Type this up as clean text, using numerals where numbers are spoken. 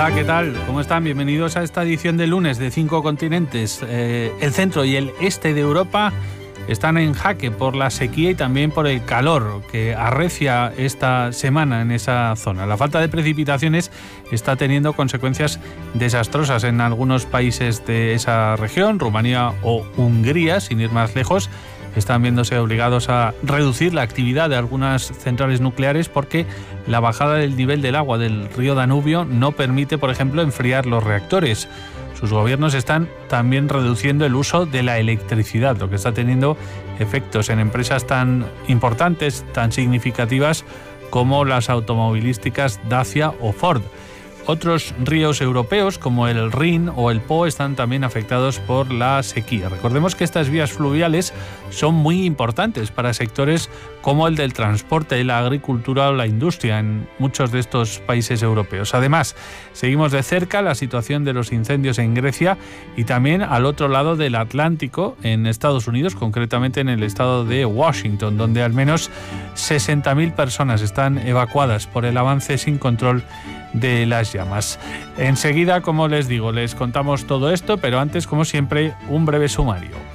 Hola, ¿qué tal? ¿Cómo están? Bienvenidos a esta edición de lunes de 5 continentes. El centro y el este de Europa están en jaque por la sequía y también por el calor que arrecia esta semana en esa zona. La falta de precipitaciones está teniendo consecuencias desastrosas en algunos países de esa región, Rumanía o Hungría, sin ir más lejos. Están viéndose obligados a reducir la actividad de algunas centrales nucleares porque la bajada del nivel del agua del río Danubio no permite, por ejemplo, enfriar los reactores. Sus gobiernos están también reduciendo el uso de la electricidad, lo que está teniendo efectos en empresas tan importantes, tan significativas como las automovilísticas Dacia o Ford. Otros ríos europeos, como el Rin o el Po, están también afectados por la sequía. Recordemos que estas vías fluviales son muy importantes para sectores como el del transporte, la agricultura o la industria en muchos de estos países europeos. Además, seguimos de cerca la situación de los incendios en Grecia y también al otro lado del Atlántico, en Estados Unidos, concretamente en el estado de Washington, donde al menos 60.000 personas están evacuadas por el avance sin control de las llamas. Enseguida, como les digo, les contamos todo esto, pero antes, como siempre, un breve sumario.